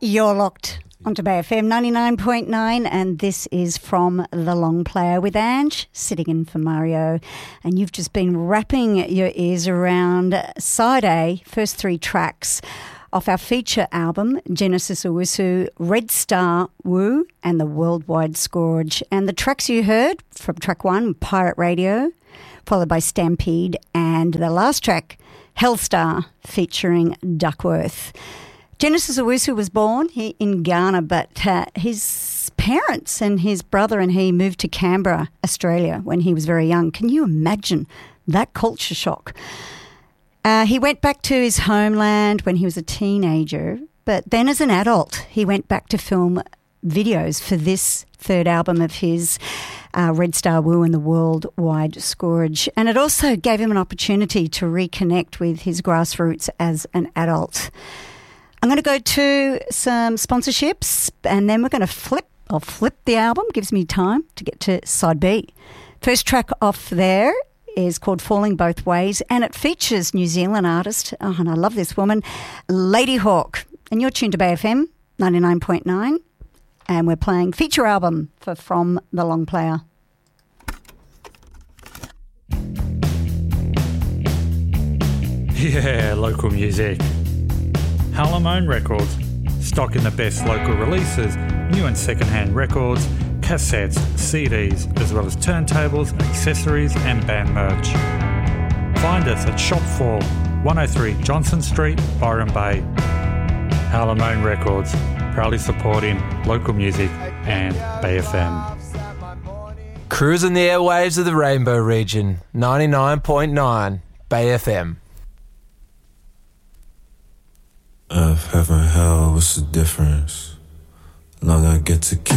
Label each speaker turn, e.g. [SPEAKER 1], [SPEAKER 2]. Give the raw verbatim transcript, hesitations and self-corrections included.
[SPEAKER 1] You're locked onto Bay F M ninety-nine point nine, and this is From the Long Player with Ange, sitting in for Mario. And you've just been wrapping your ears around Side A, first three tracks off our feature album, Genesis Owusu, Red Star Woo, and The Worldwide Scourge. And the tracks you heard from track one, Pirate Radio, followed by Stampede, and the last track, Hellstar, featuring Duckworth. Genesis Owusu was born in Ghana, but uh, his parents and his brother and he moved to Canberra, Australia, when he was very young. Can you imagine that culture shock? Uh, he went back to his homeland when he was a teenager, but then as an adult, he went back to film videos for this third album of his, uh, Red Star Woo and the Worldwide Scourge. And it also gave him an opportunity to reconnect with his grassroots as an adult. I'm going to go to some sponsorships and then we're going to flip, I'll flip the album, gives me time to get to side B. First track off there is called Falling Both Ways, and it features New Zealand artist, oh, and I love this woman, Lady Hawk. And you're tuned to Bay F M ninety-nine point nine, and we're playing feature album for From the Long Player.
[SPEAKER 2] Yeah, local music. Halamone Records, stocking the best local releases, new and second-hand records, cassettes, C Ds, as well as turntables, accessories and band merch. Find us at Shop four, one oh three Johnson Street, Byron Bay. Halamone Records, proudly supporting local music and Bay F M.
[SPEAKER 3] Cruising the airwaves of the Rainbow region, ninety-nine point nine Bay F M.
[SPEAKER 4] Earth, heaven, hell, what's the difference? Long I get to keep